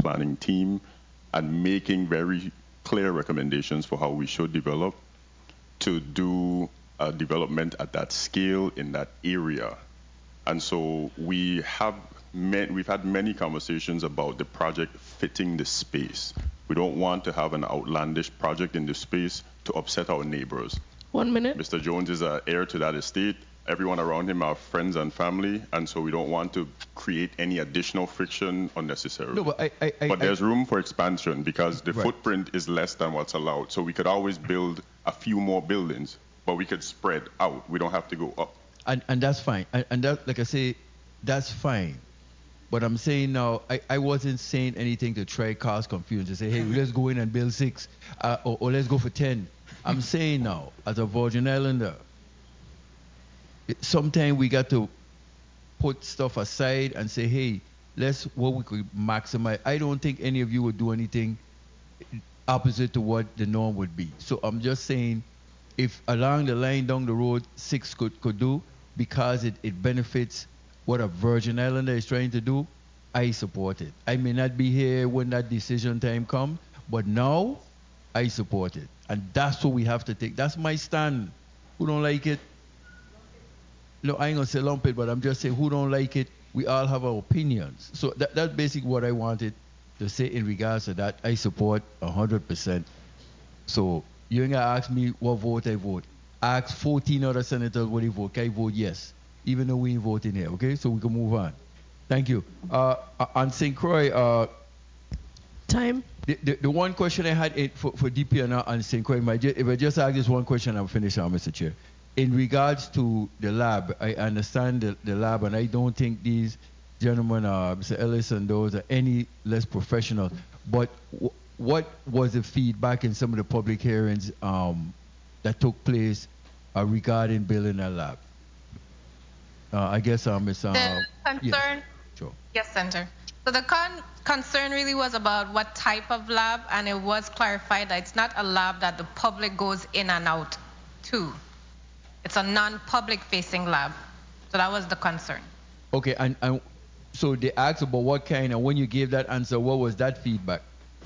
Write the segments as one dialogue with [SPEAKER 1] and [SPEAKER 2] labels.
[SPEAKER 1] planning team and making very clear recommendations for how we should develop to do development at that scale in that area. And so we've had many conversations about the project fitting the space. We don't want to have an outlandish project in the space to upset our neighbors.
[SPEAKER 2] 1 minute.
[SPEAKER 1] Mr. Jones is an heir to that estate. Everyone around him are friends and family, and so we don't want to create any additional friction unnecessarily.
[SPEAKER 3] No, but
[SPEAKER 1] there's room for expansion because the
[SPEAKER 3] Right.
[SPEAKER 1] footprint is less than what's allowed. So we could always build a few more buildings, but we could spread out. We don't have to go up.
[SPEAKER 3] And that's fine. And that, like I say, that's fine. But I'm saying now, I wasn't saying anything to try cause confusion, to say, hey, let's go in and build 6, or let's go for 10. I'm saying now, as a Virgin Islander, sometimes we got to put stuff aside and say, hey, let's what we could maximize. I don't think any of you would do anything opposite to what the norm would be. So I'm just saying, if along the line down the road 6 could do, because it benefits what a Virgin Islander is trying to do, I support it. I may not be here when that decision time comes, but now I support it. And that's what we have to take. That's my stand. Who don't like it? No, I ain't gonna say lump it, but I'm just saying who don't like it, we all have our opinions. So that's basically what I wanted to say in regards to that. I support 100%. So you ain't gonna ask me what vote I vote. Ask 14 other senators what they vote. I vote yes, even though we ain't voting here. Okay, so we can move on. Thank you. On St. Croix,
[SPEAKER 2] Time.
[SPEAKER 3] the one question I had for DP and St. Croix, if I just ask this one question, I'll finish on, Mr. Chair. In regards to the lab, I understand the lab, and I don't think these gentlemen, Mr. Ellis and those, are any less professional. But what was the feedback in some of the public hearings that took place regarding building a lab? I guess Ms.
[SPEAKER 4] The concern,
[SPEAKER 3] yes. Sure.
[SPEAKER 4] yes, Senator. So the concern really was about what type of lab, and it was clarified that it's not a lab that the public goes in and out to. It's a non-public facing lab. So that was the concern.
[SPEAKER 3] Okay, and so they asked about what kind, and when you gave that answer, what was that feedback?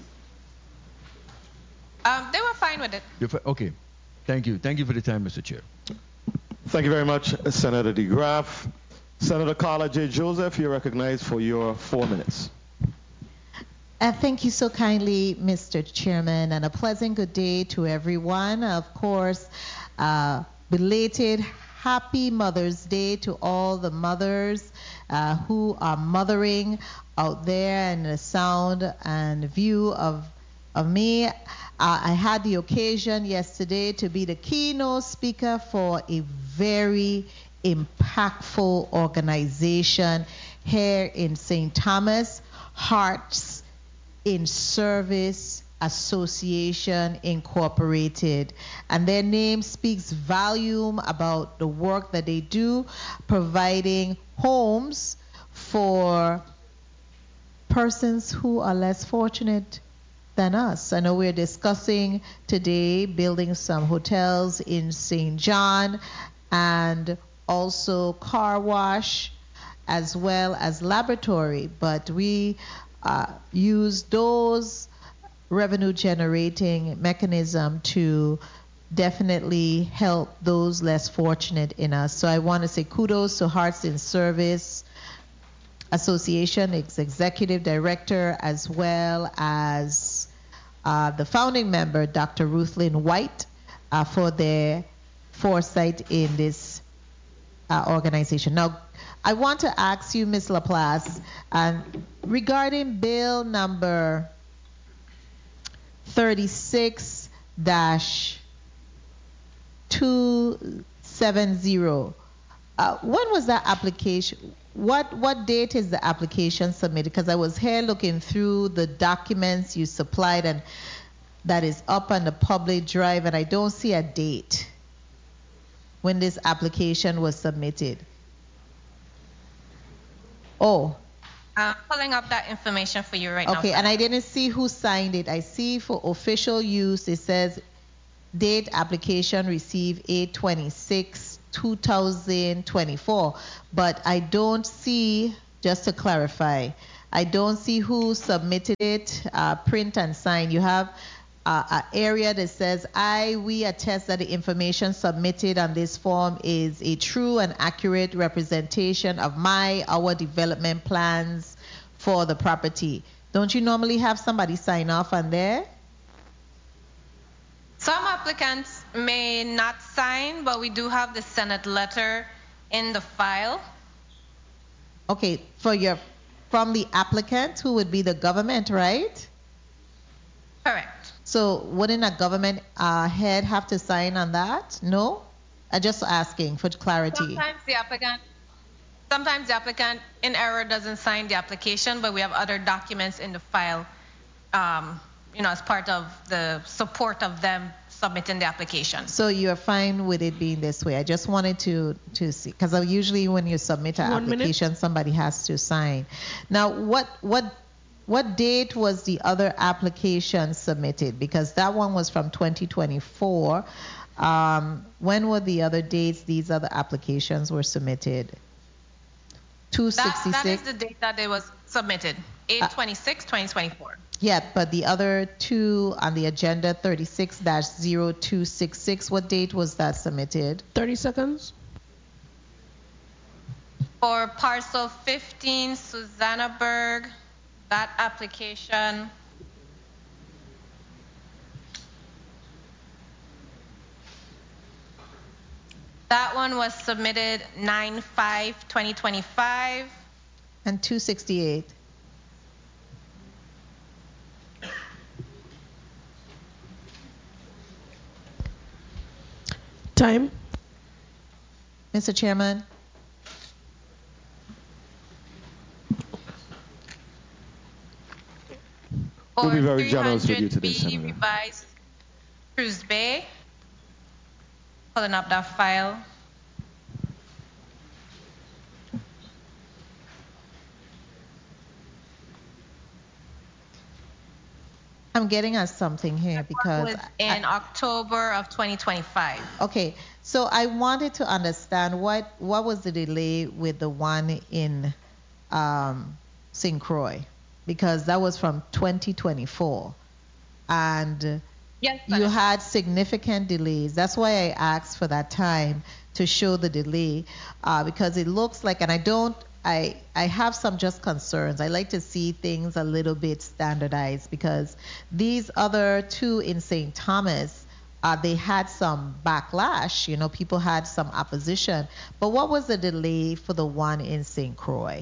[SPEAKER 4] They were fine with it.
[SPEAKER 3] Okay, thank you. Thank you for the time, Mr. Chair.
[SPEAKER 5] Thank you very much, Senator DeGraff. Senator Carla J. Joseph, you're recognized for your 4 minutes.
[SPEAKER 6] Thank you so kindly, Mr. Chairman, and a pleasant good day to everyone. Of course, belated happy Mother's Day to all the mothers who are mothering out there, and the sound and view of me. I had the occasion yesterday to be the keynote speaker for a very impactful organization here in St. Thomas, Hearts in Service Association Incorporated, and their name speaks volume about the work that they do, providing homes for persons who are less fortunate than us. I know we're discussing today building some hotels in St. John and also car wash as well as laboratory, but we use those revenue generating mechanism to definitely help those less fortunate in us. So I want to say kudos to Hearts in Service Association, its executive director, as well as the founding member, Dr. Ruthlyn White, for their foresight in this organization. Now, I want to ask you, Ms. Laplace, regarding bill number 36-270. When was that application? What date is the application submitted? Because I was here looking through the documents you supplied, and that is up on the public drive, and I don't see a date when this application was submitted. Oh.
[SPEAKER 4] I'm pulling up that information for you right now.
[SPEAKER 6] Okay, and I didn't see who signed it. I see for official use, it says date application received 8/26/2024. But I don't see, just to clarify, I don't see who submitted it, print and sign. You have an area that says, we attest that the information submitted on this form is a true and accurate representation of our development plans for the property. Don't you normally have somebody sign off on there?
[SPEAKER 4] Some applicants may not sign, but we do have the Senate letter in the file.
[SPEAKER 6] Okay, from the applicant, who would be the government, right?
[SPEAKER 4] Correct.
[SPEAKER 6] So wouldn't a government head have to sign on that? No? I'm just asking for clarity.
[SPEAKER 4] Sometimes the applicant in error doesn't sign the application, but we have other documents in the file, as part of the support of them submitting the application.
[SPEAKER 6] So you're fine with it being this way. I just wanted to see, because usually when you submit an application, somebody has to sign. Now, what date was the other application submitted? Because that one was from 2024. When were the other dates these other applications were submitted? 266?
[SPEAKER 4] That is the date that it was submitted, 8/26/2024.
[SPEAKER 6] Yeah, but the other two on the agenda, 36-0266, what date was that submitted?
[SPEAKER 2] 30 seconds.
[SPEAKER 4] For parcel 15, Susannaburg, that application that one was submitted 9/5/2025.
[SPEAKER 6] And 268.
[SPEAKER 2] Time.
[SPEAKER 6] Mr. Chairman.
[SPEAKER 5] We'll be very generous with you today, Senator.
[SPEAKER 4] Revised Cruz Bay. Pulling up that file.
[SPEAKER 6] I'm getting at something here because
[SPEAKER 4] was in October of 2025.
[SPEAKER 6] Okay, so I wanted to understand what was the delay with the one in St. Croix, because that was from 2024, and
[SPEAKER 4] yes,
[SPEAKER 6] you had significant delays. That's why I asked for that time to show the delay, because it looks like, and I have some just concerns. I like to see things a little bit standardized, because these other two in St. Thomas, they had some backlash. People had some opposition. But what was the delay for the one in St. Croix?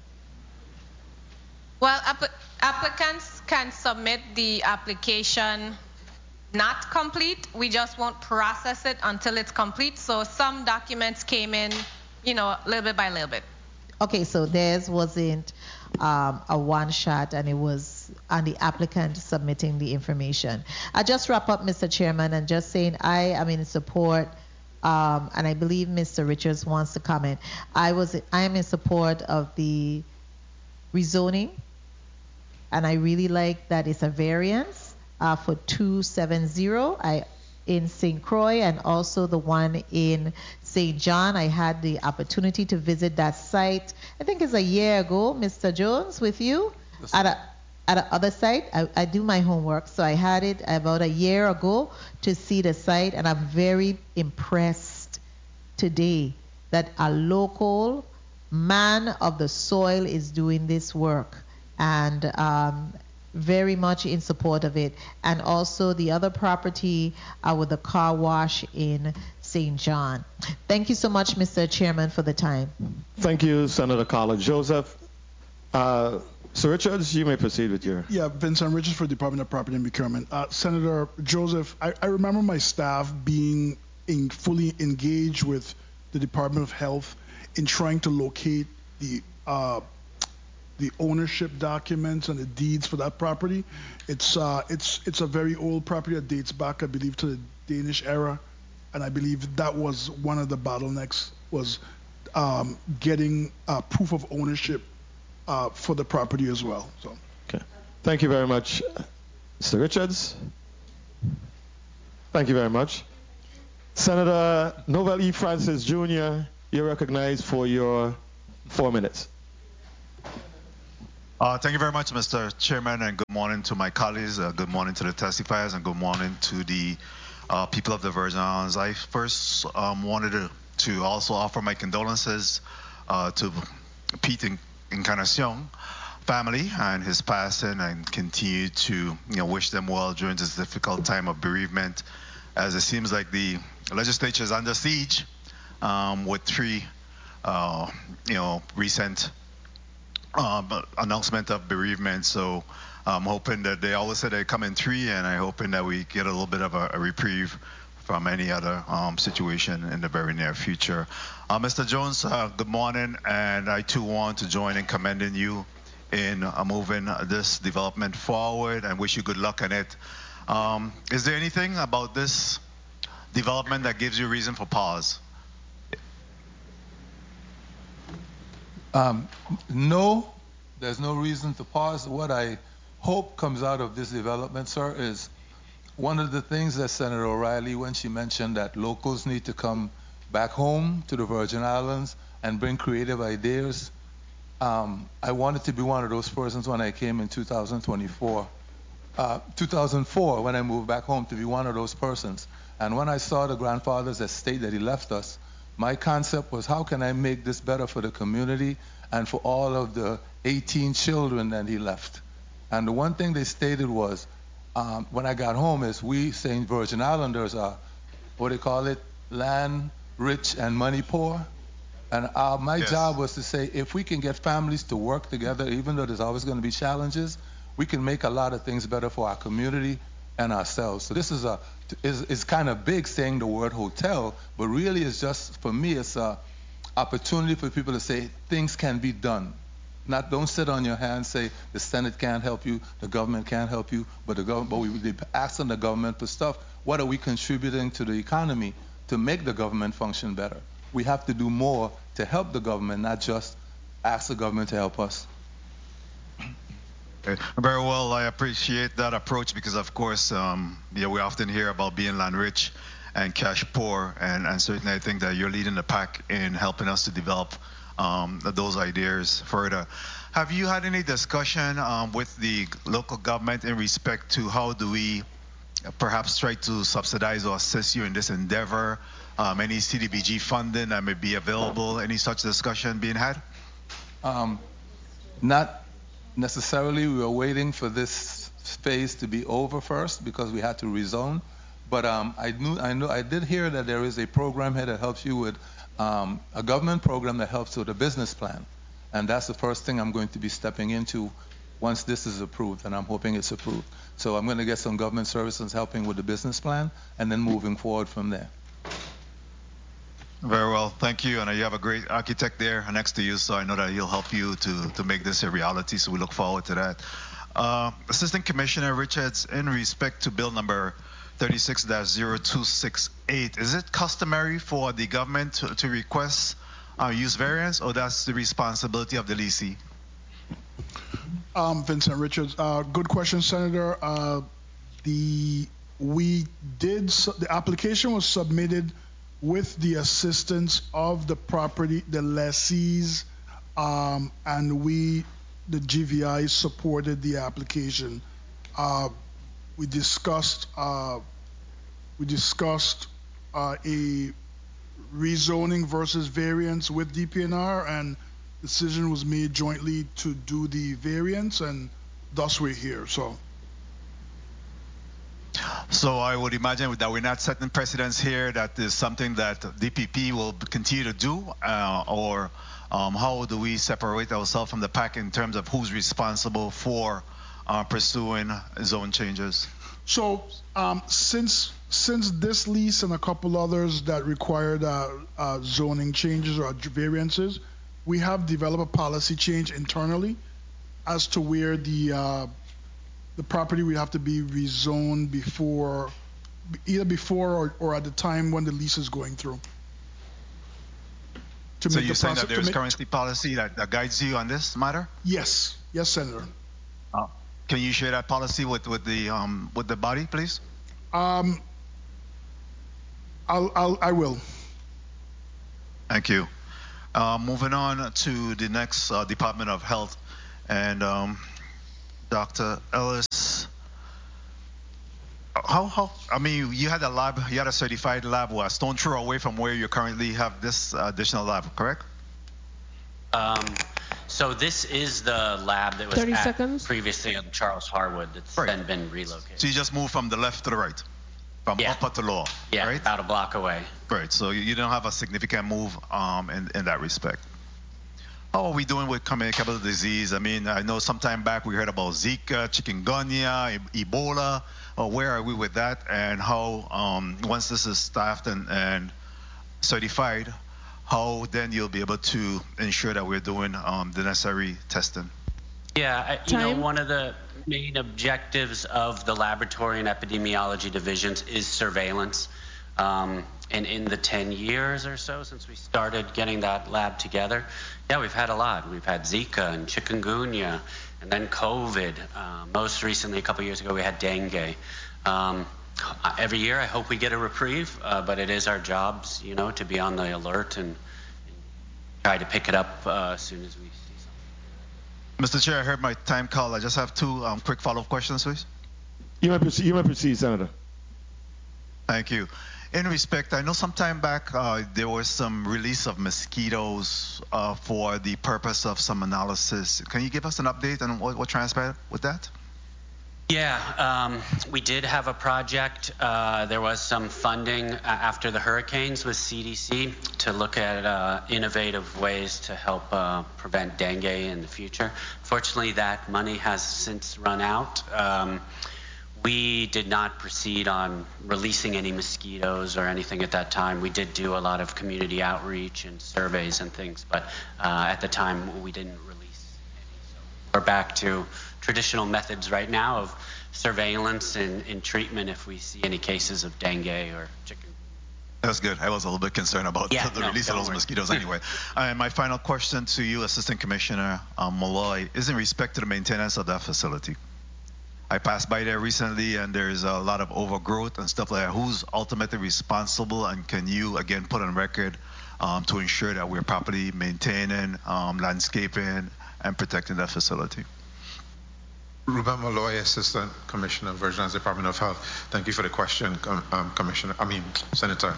[SPEAKER 4] Well, applicants can submit the application not complete. We just won't process it until it's complete. So some documents came in, little bit by little bit.
[SPEAKER 6] Okay, so theirs wasn't a one shot, and it was on the applicant submitting the information. I just wrap up, Mr. Chairman, and just saying I am in support, and I believe Mr. Richards wants to comment. I am in support of the rezoning, and I really like that it's a variance for 270 in St. Croix, and also the one in St. John. I had the opportunity to visit that site, I think it's a year ago, Mr. Jones, with you at a other site. I do my homework, so I had it about a year ago to see the site, and I'm very impressed today that a local man of the soil is doing this work, and very much in support of it. And also the other property with the car wash in St. John. Thank you so much, Mr. Chairman, for the time.
[SPEAKER 5] Thank you, Senator Carla Joseph. Sir Richards, you may proceed with your...
[SPEAKER 7] Yeah, Vincent Richards for Department of Property and Procurement. Senator Joseph, I remember my staff being fully engaged with the Department of Health in trying to locate the ownership documents and the deeds for that property. It's a very old property that dates back, I believe, to the Danish era, and I believe that was one of the bottlenecks, was getting proof of ownership for the property as well. So.
[SPEAKER 5] Okay. Thank you very much, Mr. Richards. Thank you very much. Senator Novel E. Francis Jr., you're recognized for your 4 minutes.
[SPEAKER 8] Thank you very much, Mr. Chairman, and good morning to my colleagues, good morning to the testifiers, and good morning to the people of the Virgin Islands. I first wanted to also offer my condolences to Pete Encarnacion family and his passing, and continue to wish them well during this difficult time of bereavement, as it seems like the legislature is under siege with three recent announcement of bereavement. So I'm hoping that they always say they come in three, and I'm hoping that we get a little bit of a reprieve from any other situation in the very near future. Mr. Jones, good morning, and I too want to join in commending you in moving this development forward and wish you good luck in it. Is there anything about this development that gives you reason for pause?
[SPEAKER 9] No, there's no reason to pause. What I hope comes out of this development, sir, is one of the things that Senator O'Reilly, when she mentioned that locals need to come back home to the Virgin Islands and bring creative ideas. I wanted to be one of those persons when I came in 2004, when I moved back home, to be one of those persons. And when I saw the grandfather's estate that he left us, my concept was, how can I make this better for the community and for all of the 18 children that he left? And the one thing they stated was, when I got home, is we St. Virgin Islanders are, what they call it, land rich and money poor. And my job was to say, if we can get families to work together, even though there's always going to be challenges, we can make a lot of things better for our community and ourselves. So this is kind of big, saying the word hotel, but really it's just, for me, it's an opportunity for people to say things can be done. Don't sit on your hands, say the Senate can't help you, the government can't help you, but we asking the government for stuff. What are we contributing to the economy to make the government function better? We have to do more to help the government, not just ask the government to help us.
[SPEAKER 8] Very well, I appreciate that approach, because of course, we often hear about being land rich and cash poor, and certainly I think that you're leading the pack in helping us to develop those ideas further. Have you had any discussion with the local government in respect to how do we perhaps try to subsidize or assist you in this endeavor? Any CDBG funding that may be available? Any such discussion being had?
[SPEAKER 9] Not necessarily. We were waiting for this phase to be over first because we had to rezone. But I did hear that there is a program here that helps you with a government program that helps with a business plan, and that's the first thing I'm going to be stepping into once this is approved, and I'm hoping it's approved. So I'm going to get some government services helping with the business plan, and then moving forward from there.
[SPEAKER 8] Very well, thank you. And you have a great architect there next to you, so I know that he'll help you to make this a reality, so we look forward to that. Assistant Commissioner Richards, in respect to bill number 36-0268, is it customary for the government to request use variance, or that's the responsibility of the leasee?
[SPEAKER 7] Vincent Richards, good question, Senator. The application was submitted with the assistance of the property, the lessees, and we, the GVI, supported the application. We discussed a rezoning versus variance with DPNR, and decision was made jointly to do the variance, and thus we're here.
[SPEAKER 8] So I would imagine that we're not setting precedents here. That is something that DPP will continue to do, or how do we separate ourselves from the pack in terms of who's responsible for pursuing zone changes?
[SPEAKER 7] So since this lease and a couple others that required zoning changes or variances, we have developed a policy change internally as to where the property would have to be rezoned either before or at the time when the lease is going through.
[SPEAKER 8] So you're saying that there's currently policy that guides you on this matter?
[SPEAKER 7] Yes, Senator.
[SPEAKER 8] Can you share that policy with the body, please?
[SPEAKER 7] I will.
[SPEAKER 8] Thank you. Moving on to the next Department of Health And Dr. Ellis, I mean, you had a lab, you had a certified lab, a stone throw away from where you currently have this additional lab, correct?
[SPEAKER 10] So this is the lab that was
[SPEAKER 2] 30 seconds.
[SPEAKER 10] previously on Charles Harwood that's then been relocated.
[SPEAKER 8] So you just moved from the left to the right, from upper to lower, right?
[SPEAKER 10] About a block away.
[SPEAKER 8] Right, so you don't have a significant move in that respect. How are we doing with communicable disease? I mean, I know some time back we heard about Zika, chikungunya, Ebola. Where are we with that? And how, once this is staffed and certified, how then you'll be able to ensure that we're doing the necessary testing?
[SPEAKER 10] Yeah, you know, one of the main objectives of the laboratory and epidemiology divisions is surveillance. And in the 10 years or so since we started getting that lab together, yeah, we've had a lot. We've had Zika and chikungunya, and then COVID. Most recently, a couple years ago, we had dengue. Every year, I hope we get a reprieve, but it is our jobs, you know, to be on the alert and try to pick it up as soon as we see something.
[SPEAKER 8] Mr. Chair, I heard my time call. I just have two quick follow-up questions, please.
[SPEAKER 5] You may proceed, Senator.
[SPEAKER 8] Thank you. In respect, I know some time back there was some release of mosquitoes for the purpose of some analysis. Can you give us an update on what transpired with that?
[SPEAKER 10] Yeah, we did have a project. There was some funding after the hurricanes with CDC to look at innovative ways to help prevent dengue in the future. Fortunately, that money has since run out. We did not proceed on releasing any mosquitoes or anything at that time. We did do a lot of community outreach and surveys and things, but at the time we didn't release any. So we're back to traditional methods right now of surveillance and treatment if we see any cases of dengue or chicken.
[SPEAKER 8] That's good. I was a little bit concerned about the release of those mosquitoes anyway. And my final question to you, Assistant Commissioner Malloy, is in respect to the maintenance of that facility. I passed by there recently, and there's a lot of overgrowth and stuff like that. Who's ultimately responsible, and can you, again, put on record to ensure that we're properly maintaining, landscaping, and protecting that facility?
[SPEAKER 11] Ruben Malloy, Assistant Commissioner, Virgin Department of Health. Thank you for the question, Senator.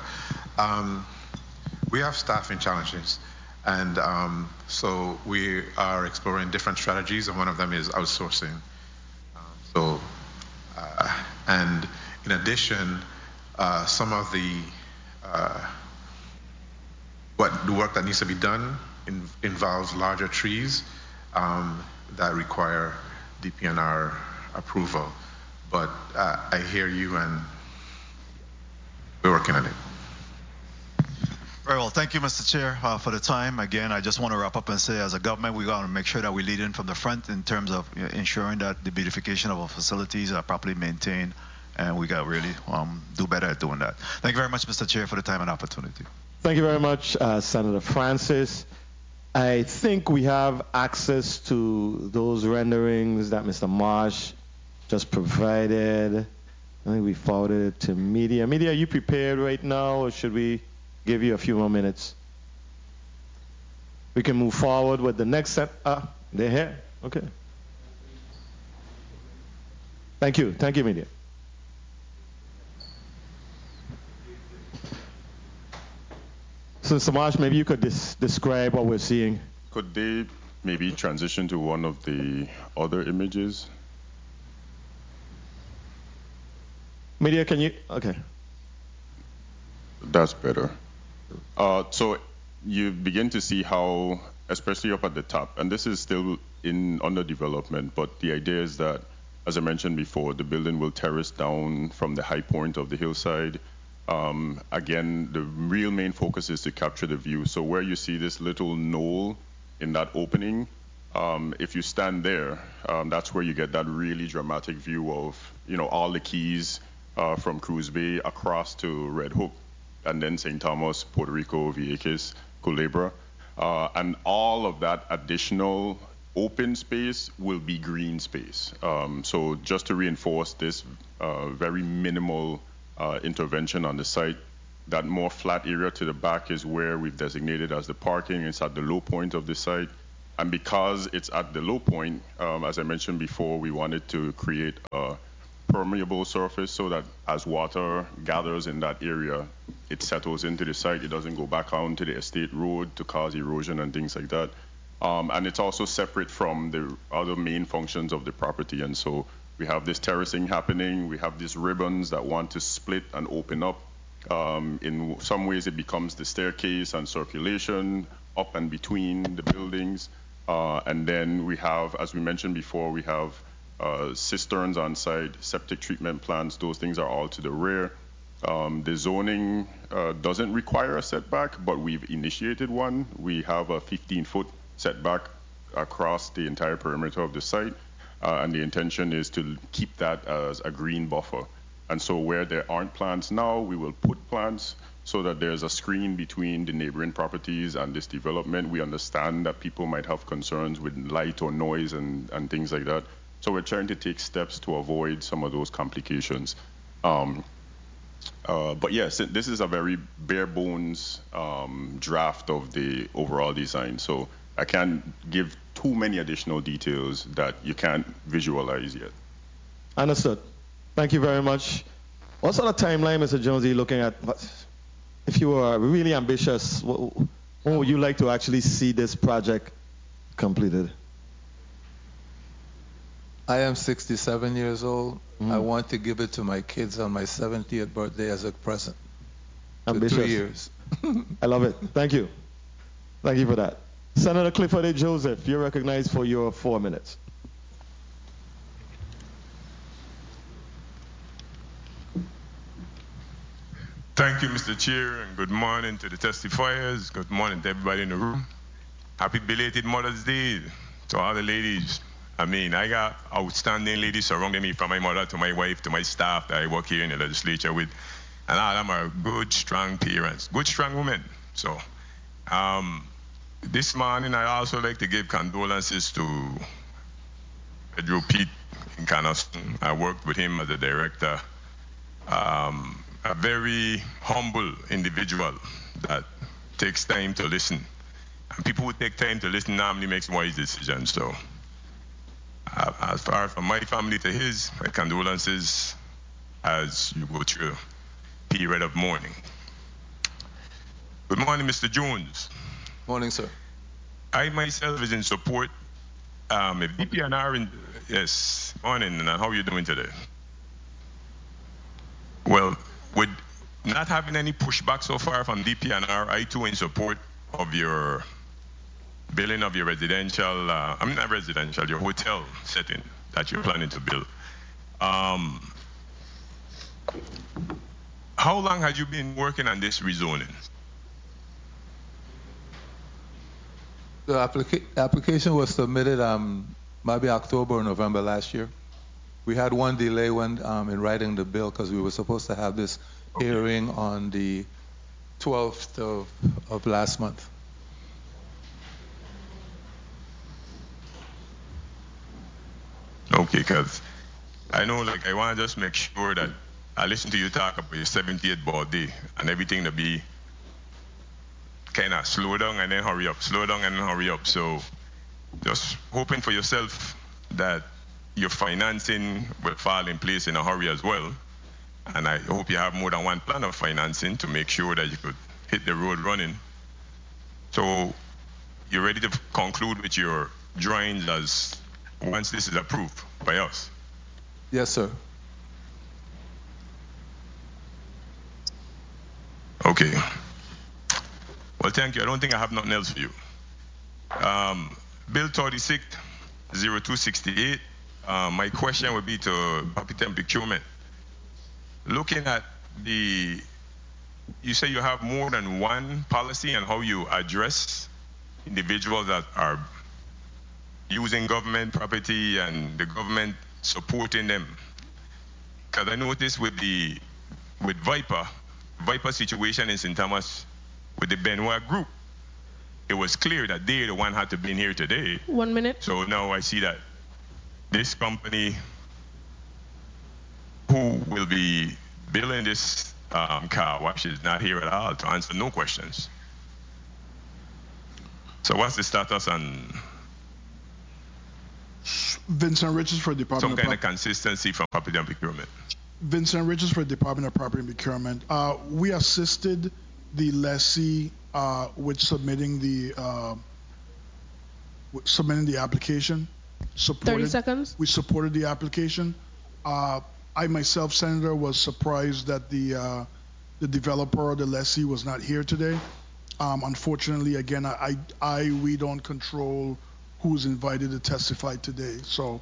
[SPEAKER 11] We have staffing challenges, and so we are exploring different strategies, and one of them is outsourcing. And in addition, some of the work that needs to be done involves larger trees that require DPNR approval. But I hear you, and we're working on it.
[SPEAKER 8] Very well. Thank you, Mr. Chair, for the time. Again, I just want to wrap up and say, as a government, we got to make sure that we lead in from the front in terms of ensuring that the beautification of our facilities are properly maintained, and we got to really do better at doing that. Thank you very much, Mr. Chair, for the time and opportunity.
[SPEAKER 5] Thank you very much, Senator Francis. I think we have access to those renderings that Mr. Marsh just provided. I think we forwarded it to media. Media, are you prepared right now, or should we give you a few more minutes? We can move forward with the next set. They're here. Okay. Thank you. Thank you, media. So, Mr. Marsh, maybe you could describe what we're seeing.
[SPEAKER 1] Could they maybe transition to one of the other images?
[SPEAKER 5] Media, can you? Okay.
[SPEAKER 1] That's better. So you begin to see how, especially up at the top, and this is still under development, but the idea is that, as I mentioned before, the building will terrace down from the high point of the hillside. Again, the real main focus is to capture the view. So where you see this little knoll in that opening, if you stand there, that's where you get that really dramatic view of, all the keys from Cruz Bay across to Red Hook, and then St. Thomas, Puerto Rico, Vieques, Culebra. And all of that additional open space will be green space. So just to reinforce this very minimal intervention on the site, that more flat area to the back is where we've designated as the parking. It's at the low point of the site. And because it's at the low point, as I mentioned before, we wanted to create a permeable surface so that as water gathers in that area, it settles into the site. It doesn't go back onto the estate road to cause erosion and things like that. And it's also separate from the other main functions of the property. And so we have this terracing happening. We have these ribbons that want to split and open up. In some ways, it becomes the staircase and circulation up and between the buildings. And then we have, as we mentioned before, we have cisterns on site, septic treatment plants. Those things are all to the rear. The zoning doesn't require a setback, but we've initiated one. We have a 15-foot setback across the entire perimeter of the site, and the intention is to keep that as a green buffer. And so where there aren't plants now, we will put plants so that there's a screen between the neighboring properties and this development. We understand that people might have concerns with light or noise and things like that. So we're trying to take steps to avoid some of those complications. But yes, this is a very bare bones draft of the overall design. So I can't give too many additional details that you can't visualize yet.
[SPEAKER 5] Understood. Thank you very much. What sort of timeline, Mr. Jones, are you looking at? If you are really ambitious, when would you like to actually see this project completed?
[SPEAKER 9] I am 67 years old. I want to give it to my kids on my 70th birthday as a present.
[SPEAKER 5] Ambitious.
[SPEAKER 9] 3 years.
[SPEAKER 5] I love it. Thank you. Thank you for that. Senator Clifford A. Joseph, you're recognized for your 4 minutes.
[SPEAKER 12] Thank you, Mr. Chair, and good morning to the testifiers. Good morning to everybody in the room. Happy belated Mother's Day to all the ladies. I mean, I got outstanding ladies surrounding me, from my mother to my wife to my staff that I work here in the legislature with. And all of them are good, strong parents, good, strong women. So this morning, I also like to give condolences to Pedro Pete in Canaston. I worked with him as a director. A very humble individual that takes time to listen. And people who take time to listen normally makes wise decisions. So as far from my family to his, my condolences as you go through a period of mourning. Good morning, Mr. Jones.
[SPEAKER 9] Morning, sir.
[SPEAKER 12] I myself is in support. If DPNR, yes, morning, and how are you doing today? Well, with not having any pushback so far from DPNR, I too in support of your building of your residential, I mean not residential, your hotel setting that you're planning to build. How long have you been working on this rezoning?
[SPEAKER 9] The application was submitted maybe October or November last year. We had one delay when in writing the bill because we were supposed to have this hearing on the 12th of last month.
[SPEAKER 12] Okay, because I know, like, I want to just make sure that I listen to you talk about your 70th birthday and everything to be kind of slow down and then hurry up, slow down and then hurry up. So just hoping for yourself that your financing will fall in place in a hurry as well. And I hope you have more than one plan of financing to make sure that you could hit the road running. So you're ready to conclude with your drawings as once this is approved by us?
[SPEAKER 9] Yes, sir.
[SPEAKER 12] Okay. Well, thank you. I don't think I have nothing else for you. Bill 36, 0268. My question would be to Property and Procurement. Looking at you say you have more than one policy and how you address individuals that are using government property and the government supporting them. Because I noticed with Viper situation in St. Thomas with the Benoit Group, it was clear that they the one had to be in here today.
[SPEAKER 2] 1 minute.
[SPEAKER 12] So now I see that this company who will be building this car wash is not here at all to answer no questions. So what's the status on
[SPEAKER 7] Vincent Richards for Department
[SPEAKER 12] Some
[SPEAKER 7] of
[SPEAKER 12] kind of consistency from property and procurement.
[SPEAKER 7] Vincent Richards for Department of Property and Procurement. We assisted the lessee with submitting the application.
[SPEAKER 2] 30 seconds.
[SPEAKER 7] We supported the application. I myself, Senator, was surprised that the developer or the lessee was not here today. Unfortunately, again, we don't control who's invited to testify today. So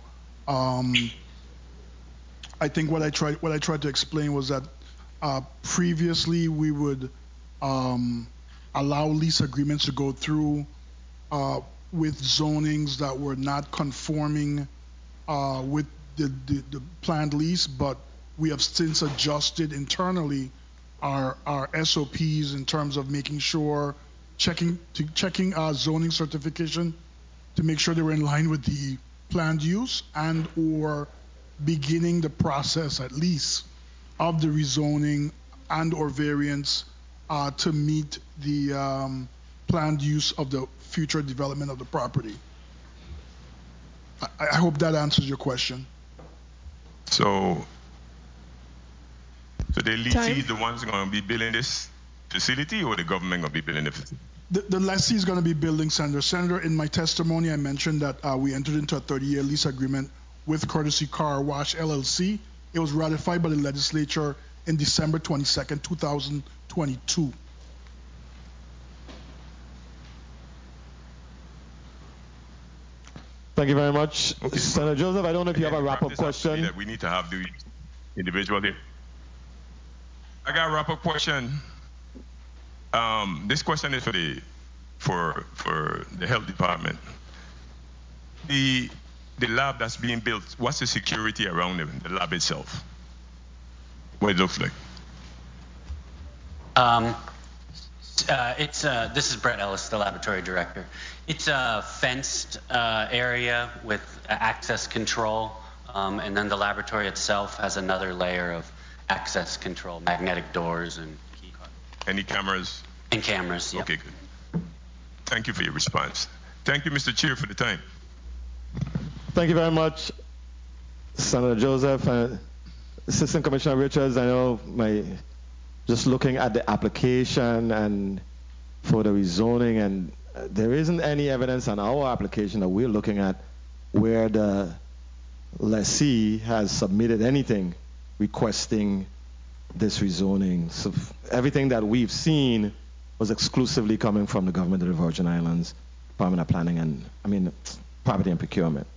[SPEAKER 7] I think what I tried to explain was that previously we would allow lease agreements to go through with zonings that were not conforming with the planned lease, but we have since adjusted internally our SOPs in terms of making sure checking our zoning certification to make sure they were in line with the planned use and or beginning the process at least of the rezoning and or variance to meet the planned use of the future development of the property. I hope that answers your question.
[SPEAKER 12] So the lessee is the ones going to be building this facility, or the government going to be building the facility?
[SPEAKER 7] The lessee is going to be building, Senator. Senator, in my testimony, I mentioned that we entered into a 30-year lease agreement with Courtesy Car Wash LLC. It was ratified by the legislature in December 22nd, 2022.
[SPEAKER 5] Thank you very much. Okay. Senator Joseph, I don't know if you have a wrap-up question.
[SPEAKER 12] That we need to have the individual here. I got a wrap-up question. This question is for the health department. The lab that's being built, what's the security around the lab itself? What it looks like?
[SPEAKER 10] This is Brett Ellis, the laboratory director. It's a fenced area with access control, and then the laboratory itself has another layer of access control, magnetic doors and key cards.
[SPEAKER 12] Any cameras?
[SPEAKER 10] And cameras, yeah.
[SPEAKER 12] Okay, good. Thank you for your response. Thank you, Mr. Chair, for the time.
[SPEAKER 5] Thank you very much, Senator Joseph. Assistant Commissioner Richards, I know just looking at the application and for the rezoning, and there isn't any evidence on our application that we're looking at where the lessee has submitted anything requesting this rezoning. So everything that we've seen was exclusively coming from the government of the Virgin Islands, Department of Planning Property and Procurement.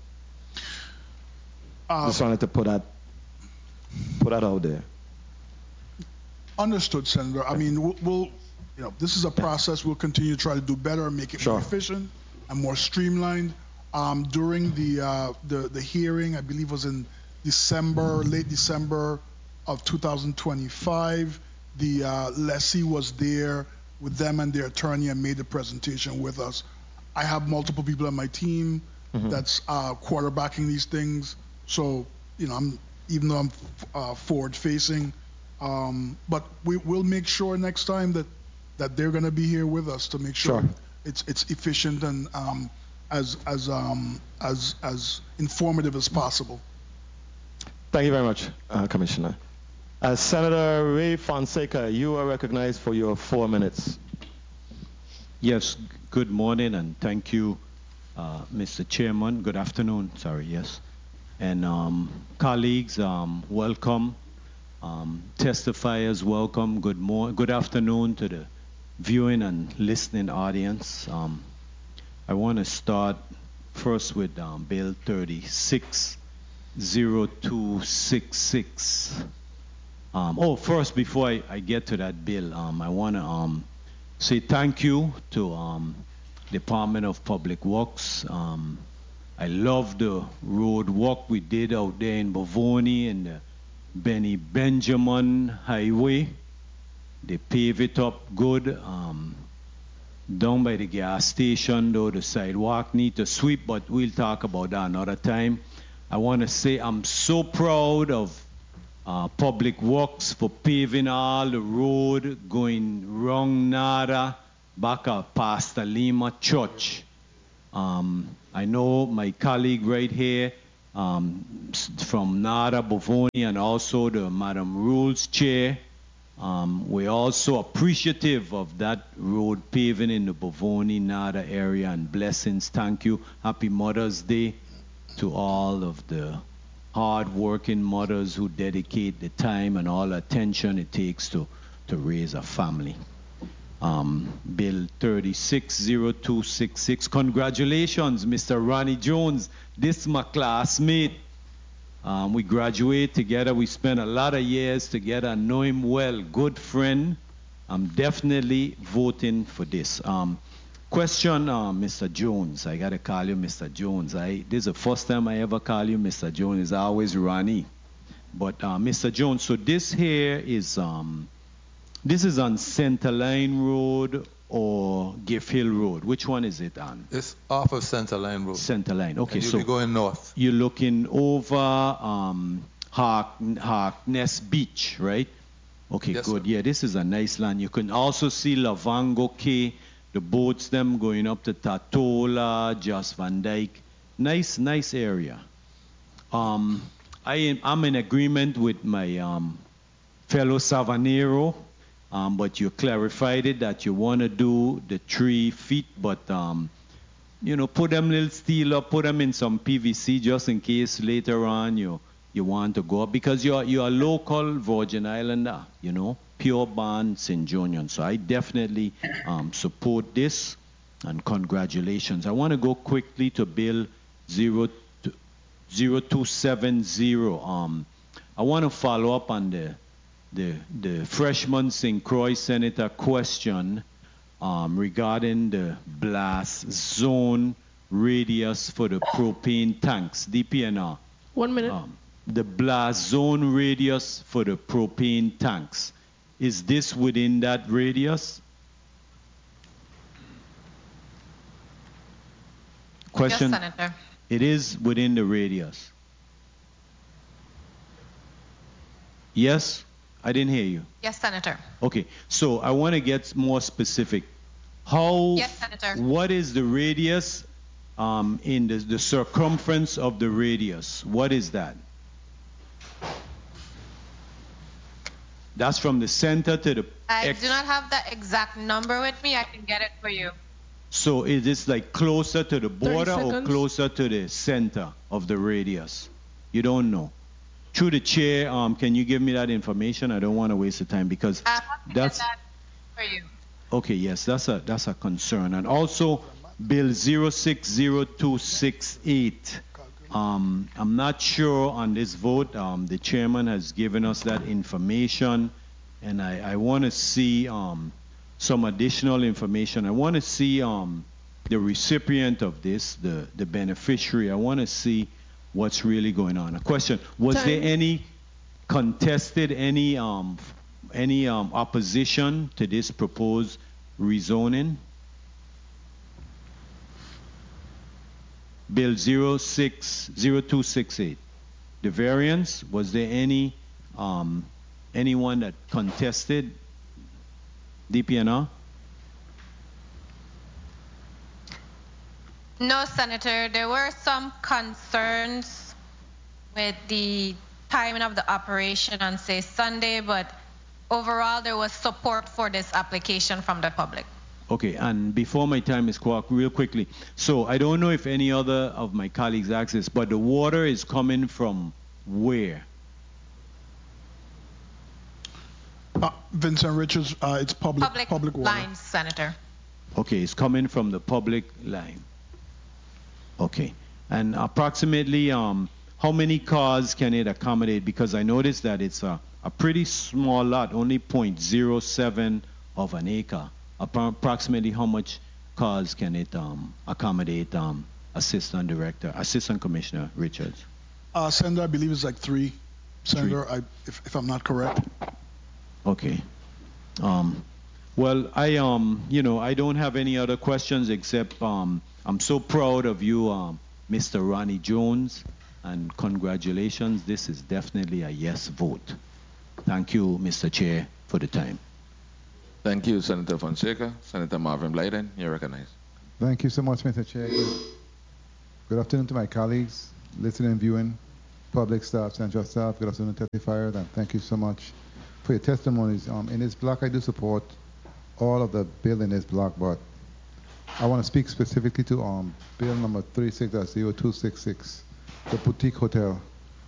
[SPEAKER 5] Just wanted to put that out there.
[SPEAKER 7] Understood, Senator. I mean, this is a process. We'll continue to try to do better, make it more efficient and more streamlined. During the hearing, I believe it was in late December of 2025, the lessee was there with them and their attorney and made the presentation with us. I have multiple people on my team that's quarterbacking these things. So, even though I'm forward-facing, but we'll make sure next time that they're going to be here with us to make sure it's efficient and as informative as possible.
[SPEAKER 5] Thank you very much, Commissioner. Senator Ray Fonseca, you are recognized for your 4 minutes.
[SPEAKER 13] Yes, good morning and thank you, Mr. Chairman. Good afternoon, sorry, yes. And colleagues, welcome. Testifiers, welcome. Good afternoon to the viewing and listening audience. I want to start first with Bill 360266. First, before I get to that bill, I want to say thank you to Department of Public Works. I love the road walk we did out there in Bovoni and the Benny Benjamin Highway. They pave it up good. Down by the gas station, though, the sidewalk need to sweep, but we'll talk about that another time. I want to say I'm so proud of Public Works for paving all the road going wrong Nada back up past the Lima Church. I know my colleague right here, from NADA Bovoni and also the Madam Rules Chair. We're also appreciative of that road paving in the Bovoni NADA area, and blessings. Thank you. Happy Mother's Day to all of the hard-working mothers who dedicate the time and all attention it takes to raise a family. Bill 360266. Congratulations, Mr. Ronnie Jones. This is my classmate. We graduate together. We spent a lot of years together. I know him well. Good friend. I'm definitely voting for this. Question, Mr. Jones. I got to call you Mr. Jones. This is the first time I ever call you Mr. Jones. It's always Ronnie. But Mr. Jones, so this here is this is on Center Line Road or Giff Hill Road. Which one is it on?
[SPEAKER 9] It's off of Center Line Road.
[SPEAKER 13] Center Line. Okay,
[SPEAKER 9] and
[SPEAKER 13] so
[SPEAKER 9] you'll be going north.
[SPEAKER 13] you're looking over Harkness Beach, right? Okay,
[SPEAKER 9] Yes,
[SPEAKER 13] good.
[SPEAKER 9] sir.
[SPEAKER 13] Yeah, this is a nice land. You can also see Lavango Cay, the boats them going up to Tatola, Jos Van Dyke. Nice area. I'm in agreement with my fellow Savanero. But you clarified it that you want to do the 3 feet, but you know, put them little steel up, put them in some PVC just in case later on you want to go up, because you're a local Virgin Islander, you know, pure born St. Jonian. So I definitely support this, and congratulations. I want to go quickly to Bill 0270. I want to follow up on the freshman St. Croix senator question regarding the blast zone radius for the propane tanks, DPNR.
[SPEAKER 2] 1 minute.
[SPEAKER 13] The blast zone radius for the propane tanks, is this within that radius? Question.
[SPEAKER 4] Yes, Senator.
[SPEAKER 13] It is within the radius. Yes? I didn't hear you.
[SPEAKER 4] Yes, Senator.
[SPEAKER 13] Okay, so I want to get more specific.
[SPEAKER 4] Yes, Senator.
[SPEAKER 13] What is the radius in the circumference of the radius? What is that? That's from the center to the
[SPEAKER 4] I do not have the exact number with me. I can get it for you.
[SPEAKER 13] So is this like closer to the border or
[SPEAKER 2] seconds.
[SPEAKER 13] closer to the center of the radius? You don't know. Through the chair, can you give me that information? I don't want to waste the time, because
[SPEAKER 4] I have to
[SPEAKER 13] that's
[SPEAKER 4] get that for you.
[SPEAKER 13] okay. Yes, that's a concern. And also, Bill 060268. I'm not sure on this vote. The chairman has given us that information, and I want to see some additional information. I want to see the recipient of this, the beneficiary. I want to see what's really going on. A question: was there any contested, any opposition to this proposed rezoning? Bill 060268. The variance, was there any anyone that contested DPNR?
[SPEAKER 4] No, Senator. There were some concerns with the timing of the operation on, say, Sunday, but overall there was support for this application from the public.
[SPEAKER 13] Okay, and before my time is up, real quickly. So I don't know if any other of my colleagues asked this, but the water is coming from where?
[SPEAKER 7] Vincent Richards, it's public water.
[SPEAKER 4] Lines, Senator.
[SPEAKER 13] Okay, it's coming from the public line. Okay, and approximately how many cars can it accommodate? Because I noticed that it's a pretty small lot, only 0.07 of an acre. Approximately how much cars can it accommodate, Assistant Commissioner Richards?
[SPEAKER 7] Senator, I believe it's like 3. Senator, if I'm not correct.
[SPEAKER 13] Okay. Well, I don't have any other questions except I'm so proud of you, Mr. Ronnie Jones, and congratulations. This is definitely a yes vote. Thank you, Mr. Chair, for the time.
[SPEAKER 14] Thank you, Senator Fonseca. Senator Marvin Blyden, you're recognized.
[SPEAKER 15] Thank you so much, Mr. Chair. Good afternoon to my colleagues. listening, viewing, public staff, central staff, good afternoon, testifiers, and thank you so much for your testimonies. In this block, I do support all of the bill in this block, but I want to speak specifically to bill number 36-0266, the boutique hotel.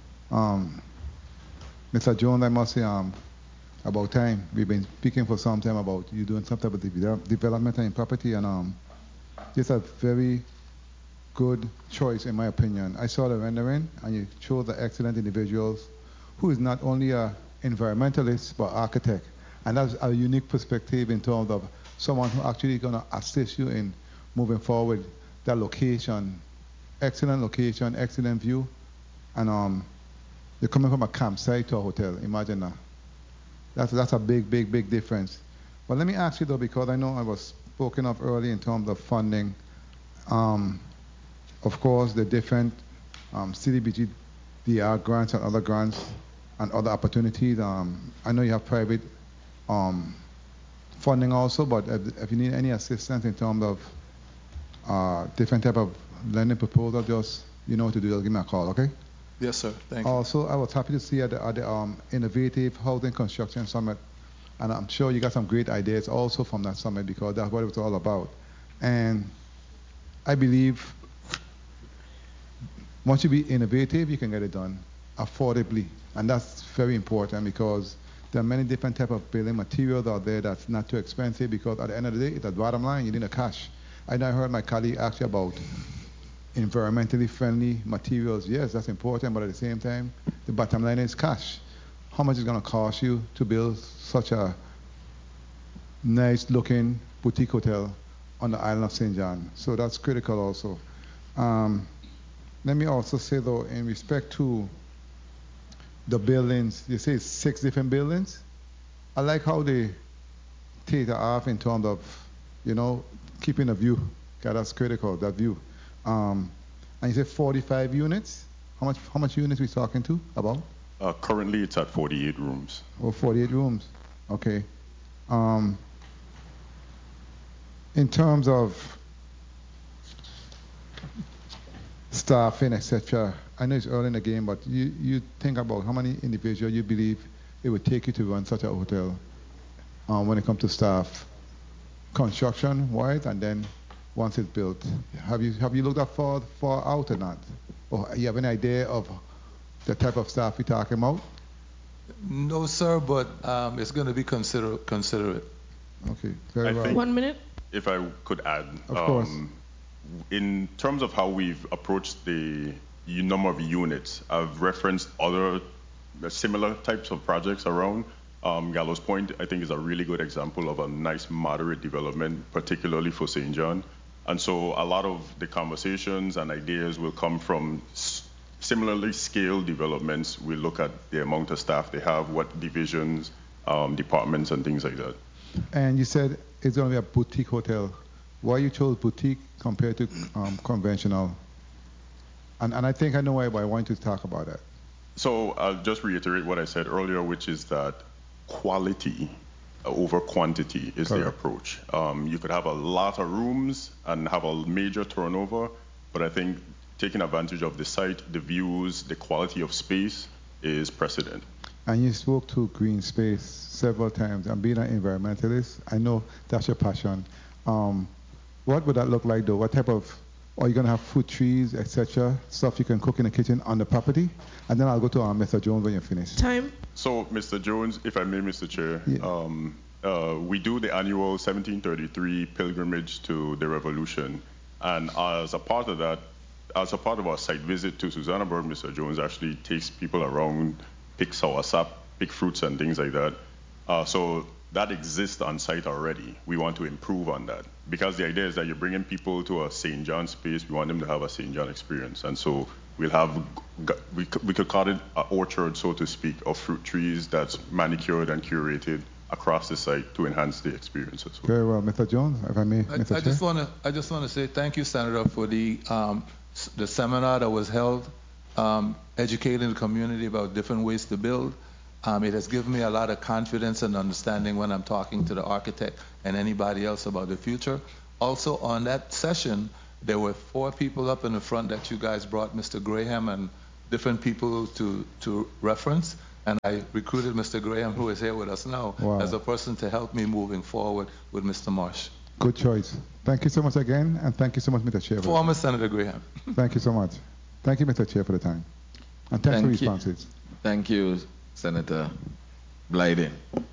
[SPEAKER 15] Mr. Jones, I must say, about time. We've been speaking for some time about you doing some type of development in property, and it's a very good choice, in my opinion. I saw the rendering, and you showed the excellent individuals who is not only a environmentalist, but architect. And that's a unique perspective in terms of someone who actually going to assist you in moving forward. That location, excellent view, and you're coming from a campsite to a hotel. Imagine that. That's a big difference. But let me ask you though, because I know I was spoken of early in terms of funding. Of course, the different CDBG DR grants and other grants and other opportunities. I know you have private funding also, but if you need any assistance in terms of different type of lending proposal, just you know what to do. Just give me a call, okay?
[SPEAKER 9] Yes, sir. Thank you.
[SPEAKER 15] Also, I was happy to see at the Innovative Housing Construction Summit, and I'm sure you got some great ideas also from that summit, because that's what it was all about. And I believe once you be innovative, you can get it done affordably, and that's very important, because there are many different types of building materials out there that's not too expensive, because at the end of the day, it's the bottom line, you need a cash. I know I heard my colleague ask you about environmentally friendly materials. Yes, that's important, but at the same time, the bottom line is cash. How much is it going to cost you to build such a nice looking boutique hotel on the island of St. John? So that's critical also. Let me also say though, in respect to the buildings, you say 6 different buildings. I like how they take it off in terms of, you know, keeping a view. Okay, that's critical, that view. And you say 45 units. How much units we talking to about?
[SPEAKER 1] Currently, it's at 48 rooms.
[SPEAKER 15] Oh, 48 rooms. Okay. In terms of staffing, etc., I know it's early in the game, but you think about how many individuals you believe it would take you to run such a hotel when it comes to staff, construction-wise, and then once it's built. Have you looked that far out or not? Or you have any idea of the type of staff we're talking about?
[SPEAKER 9] No, sir, but it's going to be considerate.
[SPEAKER 15] Okay, very well.
[SPEAKER 2] 1 minute.
[SPEAKER 1] If I could add,
[SPEAKER 15] of course.
[SPEAKER 1] In terms of how we've approached the number of units, I've referenced other similar types of projects around. Gallows Point, I think, is a really good example of a nice moderate development, particularly for St. John. And so a lot of the conversations and ideas will come from similarly scaled developments. We look at the amount of staff they have, what divisions, departments, and things like that.
[SPEAKER 15] And you said it's going to be a boutique hotel. Why you chose boutique compared to conventional? And I think I know why, but I want you to talk about that.
[SPEAKER 1] So I'll just reiterate what I said earlier, which is that quality over quantity is the approach. You could have a lot of rooms and have a major turnover, but I think taking advantage of the site, the views, the quality of space is precedent.
[SPEAKER 15] And you spoke to green space several times. And being an environmentalist, I know that's your passion. What would that look like though? What type of, are you going to have fruit trees, etc., stuff you can cook in the kitchen on the property? And then I'll go to Mr. Jones when you're finished.
[SPEAKER 2] Time.
[SPEAKER 1] So, Mr. Jones, if I may, Mr. Chair, we do the annual 1733 pilgrimage to the Revolution. And as a part of that, as a part of our site visit to Susannaburg, Mr. Jones actually takes people around, pick soursop, pick fruits and things like that. So that exists on site already. We want to improve on that, because the idea is that you're bringing people to a St. John space. We want them to have a St. John experience. And so we'll have, we could call it an orchard, so to speak, of fruit trees that's manicured and curated across the site to enhance the experience as well.
[SPEAKER 15] Very well. Mr. Jones, if I may, Mr.
[SPEAKER 9] Chair? I just want to say thank you, Senator, for the seminar that was held, educating the community about different ways to build. It has given me a lot of confidence and understanding when I'm talking to the architect and anybody else about the future. Also, on that session, There were 4 people up in the front that you guys brought, Mr. Graham and different people to reference. And I recruited Mr. Graham, who is here with us now, as a person to help me moving forward with Mr. Marsh.
[SPEAKER 15] Good choice. Thank you so much again, and thank you so much, Mr. Chair.
[SPEAKER 9] Former Senator Graham.
[SPEAKER 15] Thank you so much. Thank you, Mr. Chair, for the time. And thanks for responses.
[SPEAKER 14] Thank you, Senator Blyden.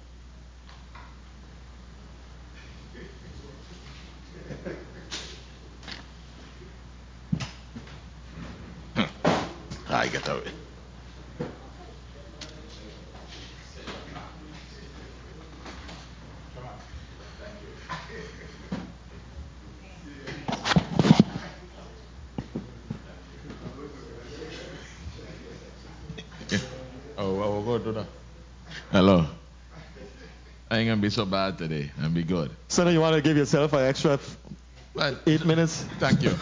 [SPEAKER 16] I get out.
[SPEAKER 17] Oh, we'll go do that.
[SPEAKER 16] Hello. I ain't gonna be so bad today and be good.
[SPEAKER 5] Senator, you want to give yourself an extra 8 minutes?
[SPEAKER 16] Thank you.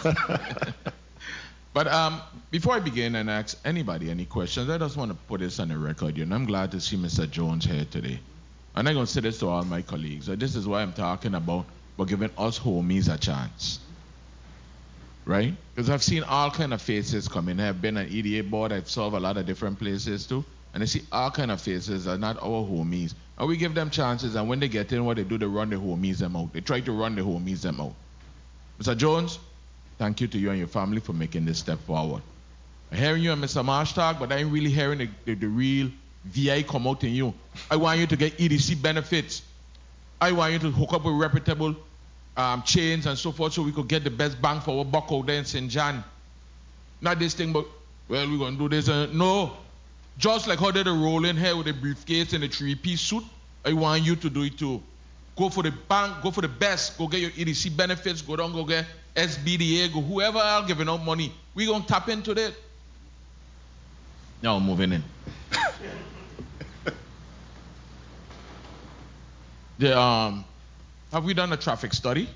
[SPEAKER 16] But before I begin and ask anybody any questions, I just want to put this on the record. I'm glad to see Mr. Jones here today. And I'm going to say this to all my colleagues. This is why I'm talking about we're giving us homies a chance. Right? Because I've seen all kind of faces come in. I've been on EDA board. I've served a lot of different places too. And I see all kind of faces that are not our homies. And we give them chances. And when they get in, what they do, they run the homies them out. They try to run the homies them out. Mr. Jones, thank you to you and your family for making this step forward. I'm hearing you and Mr. Marsh talk, but I ain't really hearing the real VI come out in you. I want you to get EDC benefits. I want you to hook up with reputable chains and so forth so we could get the best bang for our buck out there in St. John. Not this thing, but, well, we're going to do this. No. Just like how they roll in here with a briefcase and a 3-piece suit, I want you to do it too. Go for the bank, go for the best, go get your EDC benefits, go down, go get SBDA, go whoever are giving out money. We're going to tap into that. Now moving in. Have we done a traffic study?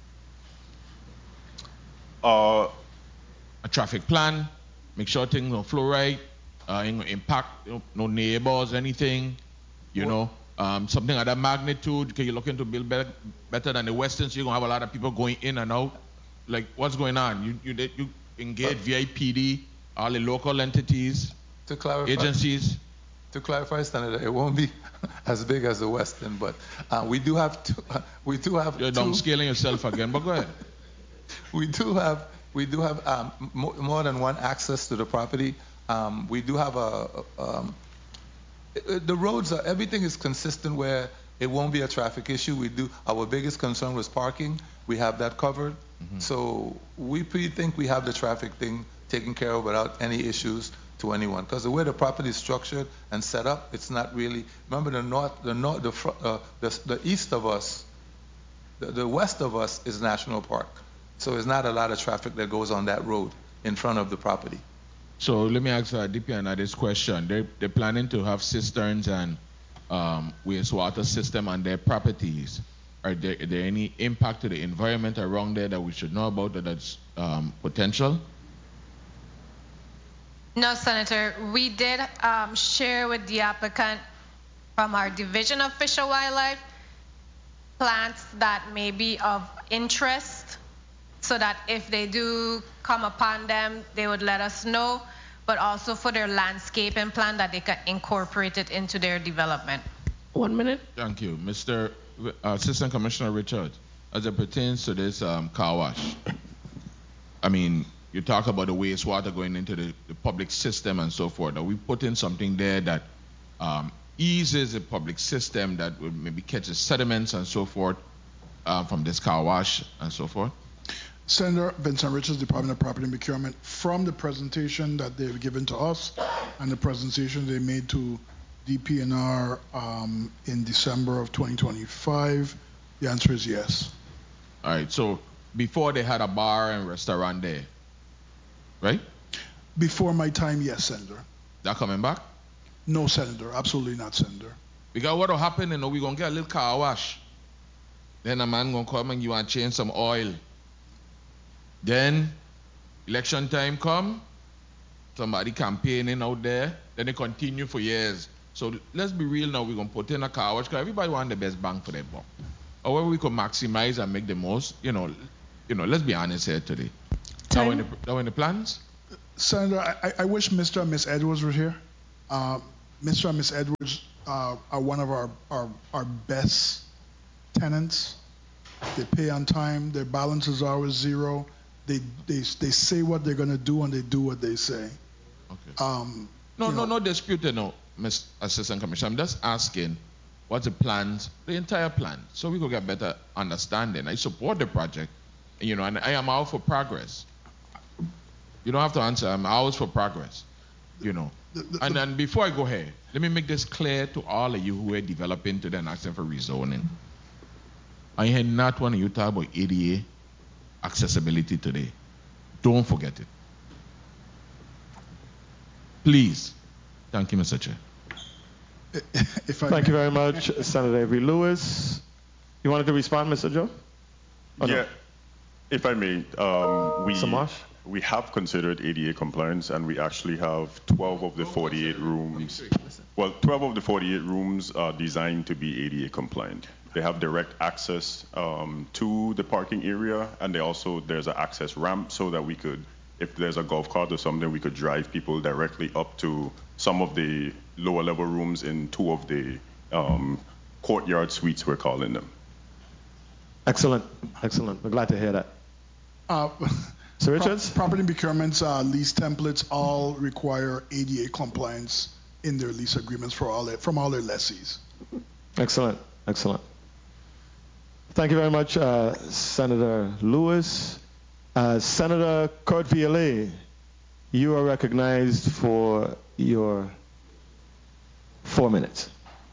[SPEAKER 16] A traffic plan, make sure things don't flow right, ain't gonna impact no neighbors, anything, something of that magnitude. Can you look into build better than the Western? So you're gonna have a lot of people going in and out. Like, what's going on? You engage VIPD, all the local entities, agencies.
[SPEAKER 9] To clarify, Senator, it won't be as big as the Western, but we do have You're
[SPEAKER 16] downscaling yourself again, but go ahead.
[SPEAKER 9] We do have more than one access to the property. We do have the roads everything is consistent where it won't be a traffic issue. Our biggest concern was parking. We have that covered. Mm-hmm. So we think we have the traffic thing taken care of without any issues to anyone. Because the way the property is structured and set up, it's not really. Remember the east of us, the west of us is National Park. So there's not a lot of traffic that goes on that road in front of the property.
[SPEAKER 16] So let me ask DPNR this question. They're planning to have cisterns and wastewater system on their properties. Are there any impact to the environment around there that we should know about that's potential?
[SPEAKER 4] No, Senator. We did share with the applicant from our Division of Fish and Wildlife plants that may be of interest, so that if they do come upon them, they would let us know, but also for their landscaping plan that they can incorporate it into their development.
[SPEAKER 2] 1 minute.
[SPEAKER 16] Thank you. Mr. Assistant Commissioner Richard, as it pertains to this car wash, I mean, you talk about the wastewater going into the public system and so forth. Are we putting something there that eases the public system that would maybe catch the sediments and so forth from this car wash and so forth?
[SPEAKER 7] Senator Vincent Richards, Department of Property and Procurement, from the presentation that they've given to us and the presentation they made to DPNR in December of 2025, the answer is yes.
[SPEAKER 16] All right, so before they had a bar and restaurant there, right?
[SPEAKER 7] Before my time, yes, Senator.
[SPEAKER 16] That coming back?
[SPEAKER 7] No, Senator, absolutely not, Senator.
[SPEAKER 16] Because what will happen, we're going to get a little car wash. Then a man going to come and you want to change some oil. Then election time come, somebody campaigning out there, then they continue for years. So let's be real now, we're going to put in a car wash because everybody wants the best bang for their buck. However we can maximize and make the most, let's be honest here today. Now in the plans?
[SPEAKER 7] Senator, I wish Mr. and Miss Edwards were here. Mr. and Miss Edwards are one of our best tenants. They pay on time. Their balance is always zero. They say what they're going to do, and they do what they say.
[SPEAKER 16] Okay. No dispute, Mr. Assistant Commissioner. I'm just asking, what's the plans, the entire plan, so we could get better understanding. I support the project, and I am out for progress. You don't have to answer. I'm always for progress, And then before I go ahead, let me make this clear to all of you who are developing today and asking for rezoning. I heard not one of you talk about ADA accessibility today. Don't forget it. Please. Thank you, Mr. Chair.
[SPEAKER 5] Thank you very much, Senator Avery Lewis. You wanted to respond, Mr. Joe?
[SPEAKER 1] Yeah. No? If I may, we have considered ADA compliance, and we actually have 12 of the 48 rooms. Well, 12 of the 48 rooms are designed to be ADA compliant. They have direct access to the parking area, and there's an access ramp so that we could, if there's a golf cart or something, we could drive people directly up to some of the lower level rooms in 2 of the courtyard suites, we're calling them.
[SPEAKER 5] Excellent. We're glad to hear that. Sir Richards?
[SPEAKER 7] Property procurements, lease templates all require ADA compliance in their lease agreements from all their lessees.
[SPEAKER 5] Excellent. Thank you very much, Senator Lewis. Senator Kurt Vialet, you are recognized for your 4 minutes.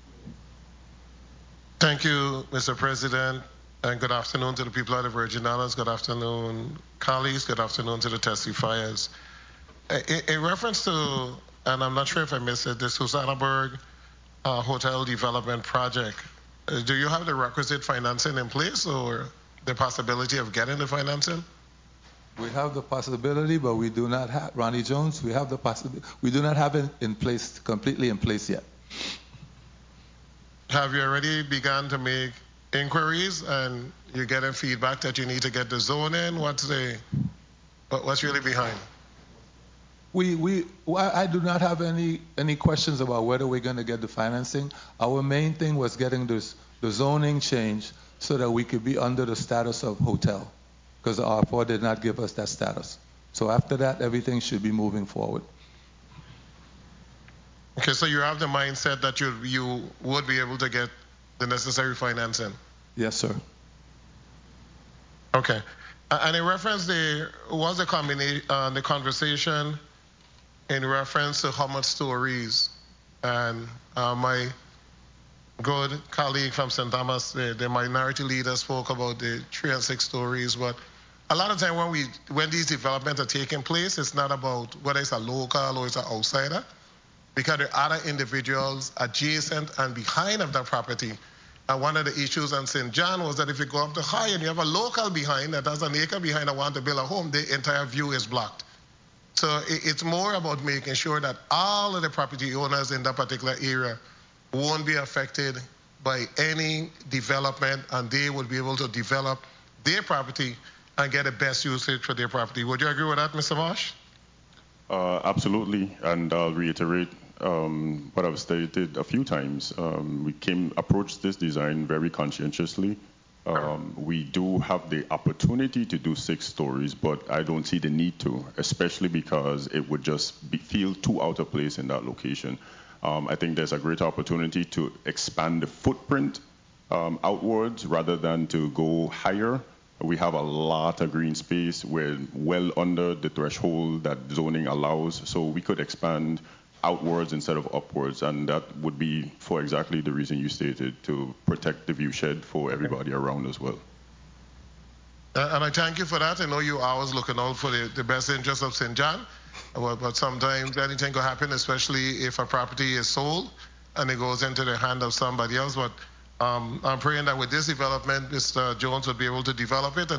[SPEAKER 18] Thank you, Mr. President, and good afternoon to the people of the Virgin Islands. Good afternoon, colleagues. Good afternoon to the testifiers. In reference to, and I'm not sure if I missed it, the Susannaburg Hotel Development Project, do you have the requisite financing in place or the possibility of getting the financing?
[SPEAKER 9] We have the possibility, but we do not have, Ronnie Jones, we have the possibility. We do not have it in place, completely in place yet.
[SPEAKER 18] Have you already begun to make inquiries and you're getting feedback that you need to get the zone in? What's really behind?
[SPEAKER 9] I do not have any questions about whether we're going to get the financing. Our main thing was getting the zoning changed so that we could be under the status of hotel, because the R4 did not give us that status. So after that, everything should be moving forward.
[SPEAKER 18] Okay, so you have the mindset that you would be able to get the necessary financing?
[SPEAKER 9] Yes, sir.
[SPEAKER 18] Okay. And in reference, there was the conversation in reference to how much stories, and my good colleague from St. Thomas, the minority leader, spoke about the 3 and 6 stories. But a lot of time when these developments are taking place, it's not about whether it's a local or it's an outsider, because there are other individuals adjacent and behind of that property. And one of the issues on St. John was that if you go up to high and you have a local behind that has an acre behind that want to build a home, the entire view is blocked. So it's more about making sure that all of the property owners in that particular area won't be affected by any development, and they will be able to develop their property and get the best usage for their property. Would you agree with that, Mr. Marsh?
[SPEAKER 1] Absolutely, and I'll reiterate what I've stated a few times. We approached this design very conscientiously. We do have the opportunity to do 6 stories, but I don't see the need to, especially because it would just feel too out of place in that location. I think there's a great opportunity to expand the footprint outwards rather than to go higher. We have a lot of green space. We're well under the threshold that zoning allows, so we could expand outwards instead of upwards, and that would be for exactly the reason you stated, to protect the view shed for everybody around as well.
[SPEAKER 18] And I thank you for that. I know you are always looking out for the best interest of St. John, but sometimes anything could happen, especially if a property is sold and it goes into the hand of somebody else. But I'm praying that with this development, Mr. Jones will be able to develop it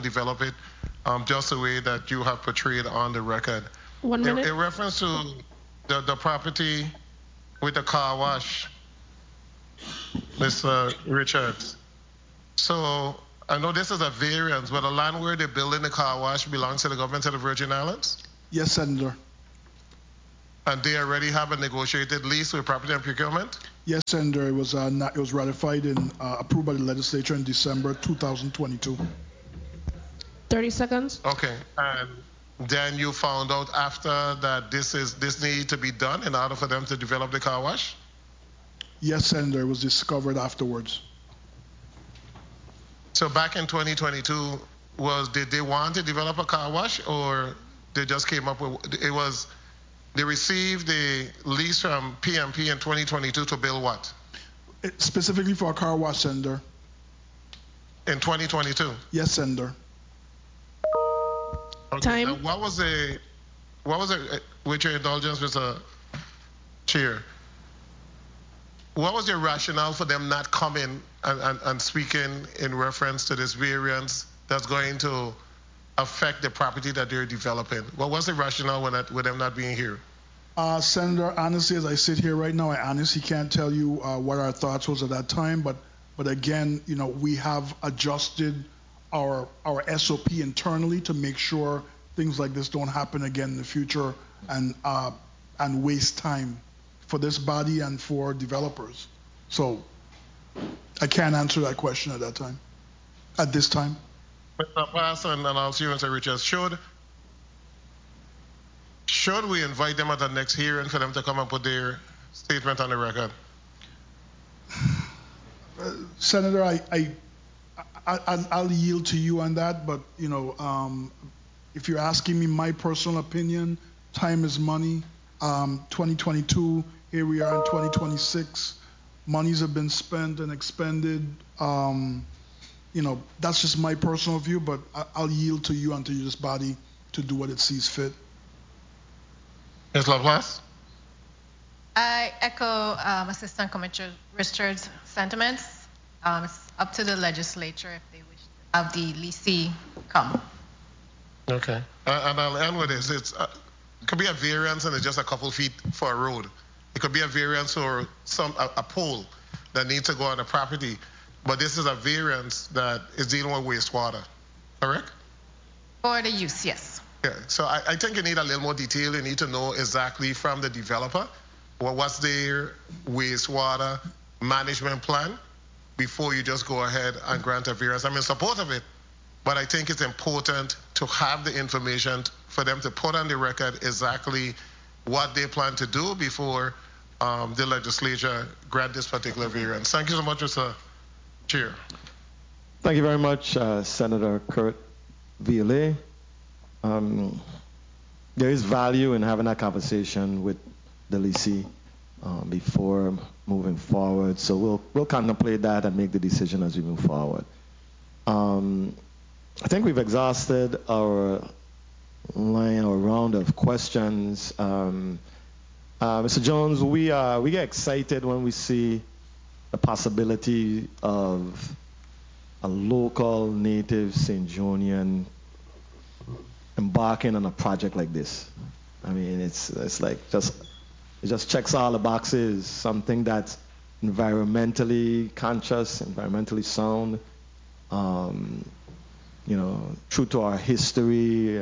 [SPEAKER 18] just the way that you have portrayed on the record.
[SPEAKER 2] 1 minute.
[SPEAKER 18] In reference to the property with the car wash, Mr. Richards. So I know this is a variance, but the land where they're building the car wash belongs to the government of the Virgin Islands?
[SPEAKER 7] Yes, Senator.
[SPEAKER 18] And they already have a negotiated lease with Property and Procurement?
[SPEAKER 7] Yes, Senator. It was ratified and approved by the legislature in December 2022.
[SPEAKER 2] 30 seconds.
[SPEAKER 18] Okay. And then you found out after that this needed to be done in order for them to develop the car wash?
[SPEAKER 7] Yes, Senator. It was discovered afterwards.
[SPEAKER 18] So back in 2022, did they want to develop a car wash, or they just came up with they received the lease from PMP in 2022 to build what?
[SPEAKER 7] Specifically for a car wash, Senator.
[SPEAKER 18] In 2022?
[SPEAKER 7] Yes, Senator.
[SPEAKER 18] Okay.
[SPEAKER 2] Time.
[SPEAKER 18] Now, what was it, with your indulgence, Mr. Chair? What was your rationale for them not coming and speaking in reference to this variance that's going to affect the property that they're developing? What was the rationale with them not being here?
[SPEAKER 7] Senator, honestly, as I sit here right now, I honestly can't tell you what our thoughts was at that time. But again, we have adjusted our SOP internally to make sure things like this don't happen again in the future and waste time for this body and for developers. So I can't answer that question at this time.
[SPEAKER 18] Mr. Pass and also you, Mr. Richards, should we invite them at the next hearing for them to come and put their statement on the record?
[SPEAKER 7] Senator, I'll yield to you on that, but if you're asking me my personal opinion, time is money. 2022, here we are in 2026. Monies have been spent and expended. That's just my personal view, but I'll yield to you and to this body to do what it sees fit.
[SPEAKER 18] Ms. Lovelace?
[SPEAKER 4] I echo Assistant Commissioner Richards' sentiments. It's up to the legislature if they wish to have the leasee come.
[SPEAKER 18] Okay. And I'll end with this. It could be a variance and it's just a couple feet for a road. It could be a variance or a pole that needs to go on the property. But this is a variance that is dealing with wastewater, correct?
[SPEAKER 4] For the use, yes.
[SPEAKER 18] Yeah, so I think you need a little more detail. You need to know exactly from the developer what's their wastewater management plan before you just go ahead and grant a variance. I'm in support of it, but I think it's important to have the information for them to put on the record exactly what they plan to do before the legislature grant this particular variance. Thank you so much, Mr. Chair.
[SPEAKER 5] Thank you very much, Senator Kurt Violet. There is value in having that conversation with the leasee before moving forward. So we'll contemplate that and make the decision as we move forward. I think we've exhausted our round of questions. Mr. Jones, we get excited when we see the possibility of a local native St. Johnian embarking on a project like this. I mean, it's like it just checks all the boxes. Something that's environmentally conscious, environmentally sound, true to our history,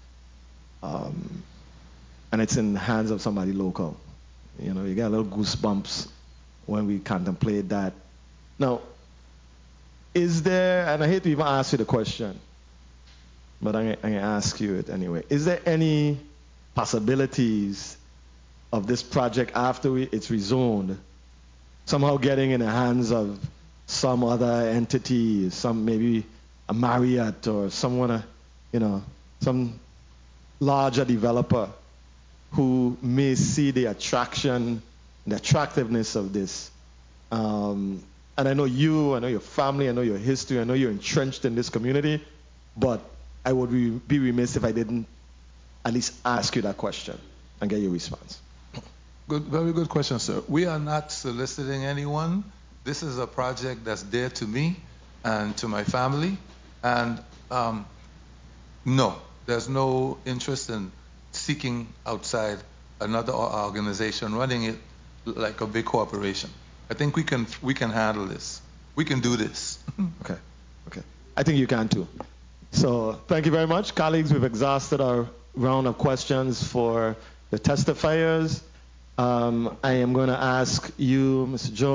[SPEAKER 5] and it's in the hands of somebody local. You get a little goosebumps when we contemplate that. Now, is there, and I hate to even ask you the question, but I'm going to ask you it anyway. Is there any possibilities of this project after it's rezoned somehow getting in the hands of some other entity, maybe a Marriott or someone, some larger developer who may see the attractiveness of this? And I know you, I know your family, I know your history, I know you're entrenched in this community, but I would be remiss if I didn't at least ask you that question and get your response.
[SPEAKER 9] Good, very good question, sir. We are not soliciting anyone. This is a project that's dear to me and to my family. And no, there's no interest in seeking outside another organization running it like a big corporation. I think we can handle this. We can do this.
[SPEAKER 5] Okay. I think you can too. So thank you very much. Colleagues, we've exhausted our round of questions for the testifiers. I am going to ask you, Mr. Jones,